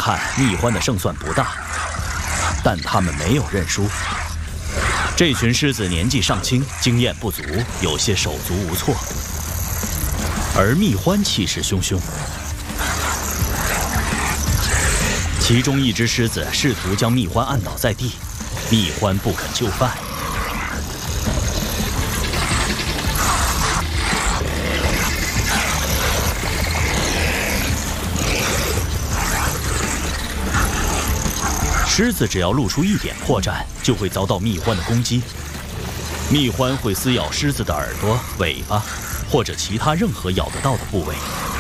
看蜜獾的胜算不大，但他们没有认输。这群狮子年纪尚轻，经验不足，有些手足无措，而蜜獾气势汹汹。其中一只狮子试图将蜜獾按倒在地，蜜獾不肯就范。狮子只要露出一点破绽，就会遭到蜜獾的攻击。蜜獾会撕咬狮子的耳朵、尾巴，或者其他任何咬得到的部位。